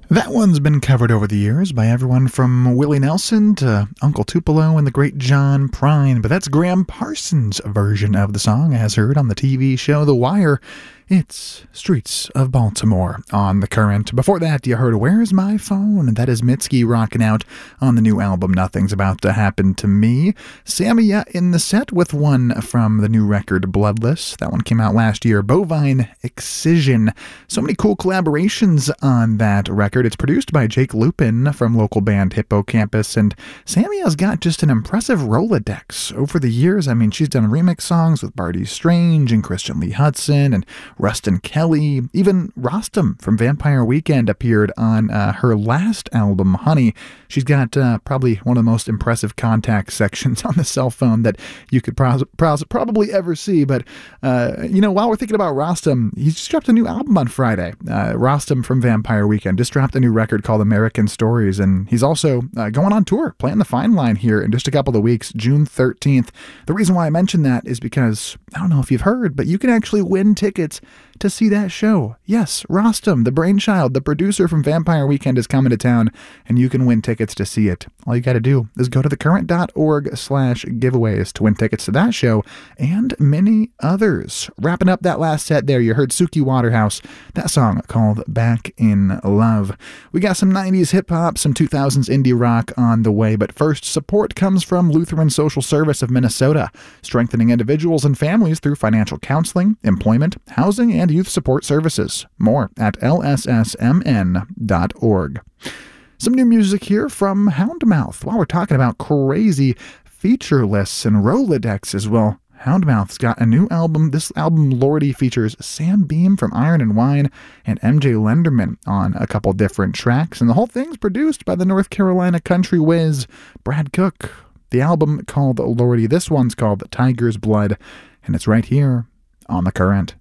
That one's been covered over the years by everyone from Willie Nelson to Uncle Tupelo and the great John Prine, but that's Graham Parsons' version of the song as heard on the TV show The Wire. It's Streets of Baltimore on The Current. Before that, you heard Where's My Phone? And that is Mitski rocking out on the new album Nothing's About to Happen to Me. Samia in the set with one from the new record Bloodless. That one came out last year. Bovine Excision. So many cool collaborations on that record. It's produced by Jake Lupin from local band Hippocampus, and Samia's got just an impressive Rolodex over the years. I mean, she's done remix songs with Barty Strange and Christian Lee Hudson and Rustin Kelly. Even Rostam from Vampire Weekend appeared on her last album, Honey. She's got probably one of the most impressive contact sections on the cell phone that you could probably ever see. But, while we're thinking about Rostam, he just dropped a new album on Friday. Rostam from Vampire Weekend just dropped a new record called American Stories, and he's also going on tour, playing the Fine Line here in just a couple of weeks, June 13th. The reason why I mention that is because, I don't know if you've heard, but you can actually win tickets to see that show. Yes, Rostam, the brainchild, the producer from Vampire Weekend, is coming to town, and you can win tickets to see it. All you got to do is go to thecurrent.org/giveaways to win tickets to that show and many others. Wrapping up that last set there, you heard Suki Waterhouse, that song called Back in Love. We got some 90s hip-hop, some 2000s indie rock on the way, but first, support comes from Lutheran Social Service of Minnesota, strengthening individuals and families through financial counseling, employment, housing, and youth support services. More at lssmn.org. Some new music here from Houndmouth. While we're talking about crazy feature lists and Rolodex as well, Houndmouth's got a new album. This album, Lordy, features Sam Beam from Iron and Wine and MJ Lenderman on a couple different tracks, and the whole thing's produced by the North Carolina country whiz Brad Cook. The album called Lordy, this one's called Tiger's Blood, and it's right here on The Current.